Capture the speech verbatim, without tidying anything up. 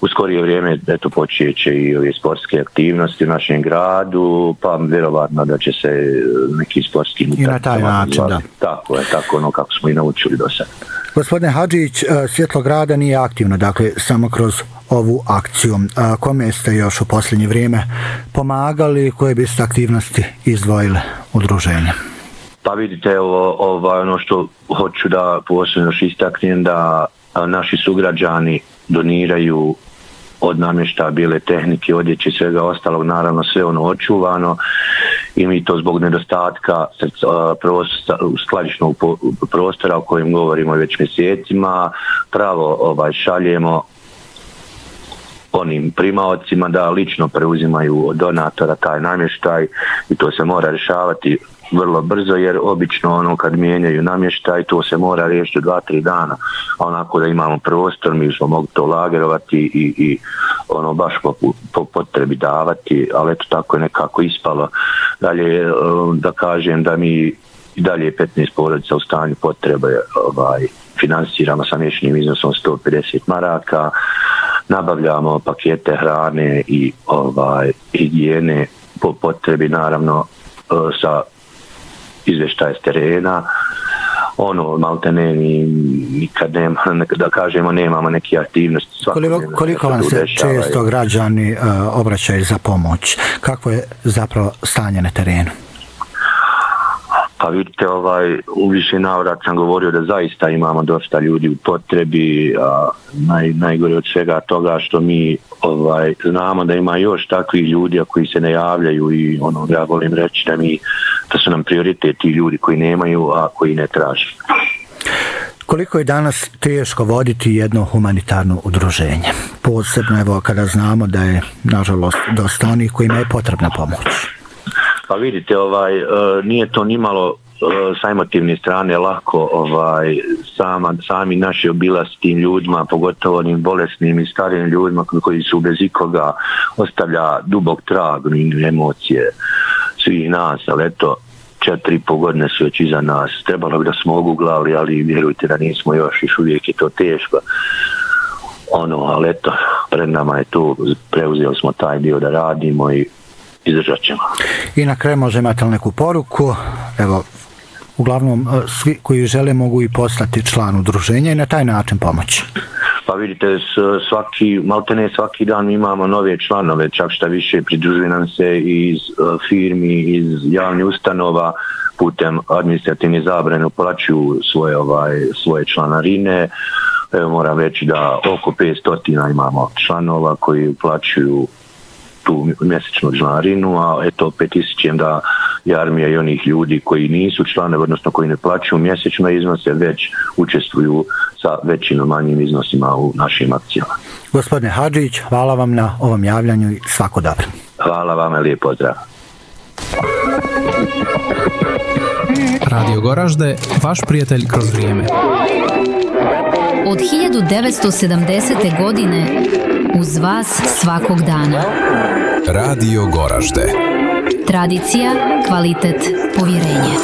u skorije vrijeme eto počeće i ove sportske aktivnosti u našem gradu, pa vjerovatno da će se neki sportski i na taj način, da. Tako je, tako ono kako smo i naučili do sada. Gospodine Hadžić, Svjetlo grada nije aktivno, dakle, samo kroz ovu akciju. Kome ste još u posljednje vrijeme pomagali, koje biste aktivnosti izdvojile udruženje? Pa vidite, ovo, ovo, ono što hoću da posebno još istaknem, da naši sugrađani doniraju od namještaja, bijele tehnike, odjeće i svega ostalog, naravno sve ono očuvano i mi to zbog nedostatka skladišnog prostora o kojem govorimo već mjesecima pravo ovaj, šaljemo onim primaocima da lično preuzimaju od donatora taj namještaj i to se mora rješavati vrlo brzo, jer obično ono kad mijenjaju namještaj to se mora riješiti u dva, tri dana, a onako da imamo prostor mi smo mogli to lagerovati i, i ono baš po, po potrebi davati, ali eto tako je nekako ispalo. Dalje da kažem da mi i dalje petnaest porodica u stanju potrebe ovaj, finansiramo sa mjesečnim iznosom sto pedeset maraka, nabavljamo pakete hrane i ovaj, higijene po potrebi, naravno sa izvještaje s terena, ono malte ne nikad nema, da kažemo nemamo neke aktivnosti. Koliko, koliko vam se često građani uh, obraćaju za pomoć? Kakvo je zapravo stanje na terenu? Pa vidite, ovaj, u više navrata sam govorio da zaista imamo dosta ljudi u potrebi, a naj, najgore od svega toga što mi ovaj, znamo da ima još takvih ljudi koji se ne javljaju i ono, ja volim reći da mi, da su nam prioriteti ljudi koji nemaju, a koji ne traže. Koliko je danas teško voditi jedno humanitarno udruženje? Posebno evo kada znamo da je nažalost dosta onih kojima je potrebna pomoć. Pa vidite, ovaj, nije to nimalo sa emotivne strane lako ovaj, sama, sami naši obilazi tim ljudima, pogotovo onim bolesnim i starijim ljudima koji su bez ikoga, ostavlja dubok trag i emocije svih nas, ali eto, četiri i pol godine su već iza nas. Trebalo bi da smo oguglali, ali vjerujte da nismo još, još uvijek je to teško. Ono, ali eto, pred nama je tu, preuzeli smo taj dio da radimo i izdržat ćemo. I na kraju možemo imati neku poruku, evo, uglavnom svi koji žele mogu i postati član udruženja i na taj način pomoći. Pa vidite, svaki, maltene svaki dan imamo nove članove, čak šta više pridružuju nam se iz firmi, iz javnih ustanova, putem administrativne zabrane uplaćuju svoje, ovaj, svoje članarine. Evo moram reći da oko petsto imamo članova koji uplaćuju tu mjesečnu članarinu, a eto opet ističem da je armija i onih ljudi koji nisu članovi, odnosno koji ne plaćaju mjesečne iznose, već učestvuju sa većinom manjim iznosima u našim akcijama. Gospodine Hadžić, hvala vam na ovom javljanju i svako dobro. Hvala vam, lijep pozdrav. Radio Goražde, vaš prijatelj kroz vrijeme. Od hiljadu devetsto sedamdesete. godine uz vas svakog dana. Radio Goražde. Tradicija, kvalitet, povjerenje.